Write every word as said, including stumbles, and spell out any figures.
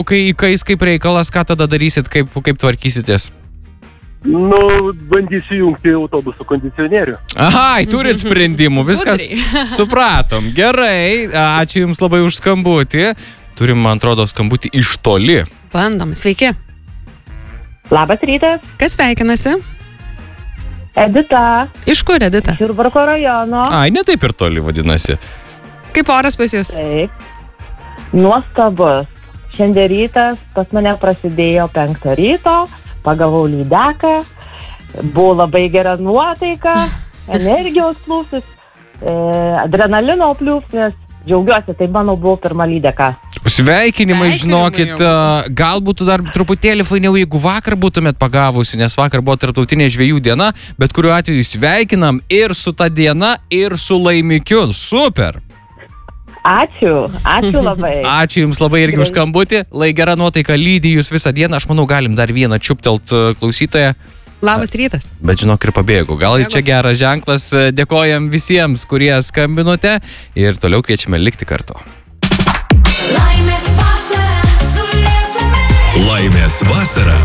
kai įkais kaip reikalas, ką tada darysit, kaip, kaip tvarkysitės? Nu, bandysiu jungti autobusų kondicionierių. Aha, turit sprendimų, viskas supratom. Gerai, ačiū Jums labai už skambutį. Turim, man atrodo, skambutį iš toli. Bandom, sveiki. Labas rytas. Kas sveikinasi? Edita. Iš kur, Edita? Jurbarko rajono. Ai, ne taip ir toli vadinasi. Kaip oras pas Jūs? Taip. Nuostabus. Šiandien rytas pas mane prasidėjo penktą ryto, pagavau lydeką, buvo labai gera nuotaika, energijos plūstis, e, adrenalino plūstis, džiaugiuosi, tai mano buvo pirma lydeka. Sveikinimai, Sveikinimai žinokit, jums. gal būtų dar truputėlį fainiau, jeigu vakar būtumėt pagavusi, nes vakar buvo tarptautinė žvejų diena, bet kuriuo atveju sveikinam ir su ta diena, ir su laimikiu. Super! Ačiū, ačiū labai. Ačiū Jums labai irgi už skambutį. Lai gera nuotaika lydi Jūs visą dieną. Aš manau, galim dar vieną čiuptelt klausytoją. Labas rytas. Bet žinok ir pabėgau. Gal čia geras ženklas. Dėkojam visiems, kurie skambinote. Ir toliau kviečiame likti kartu. Laimės vasara su Lietumi. Laimės vasara